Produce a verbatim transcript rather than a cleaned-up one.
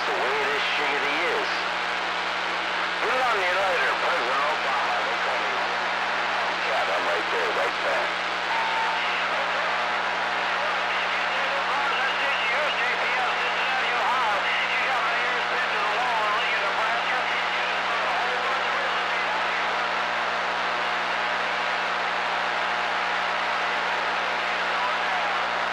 the way this shiggity is. Put it on the later, President Obama. They call me. Cat, I'm right there, right back.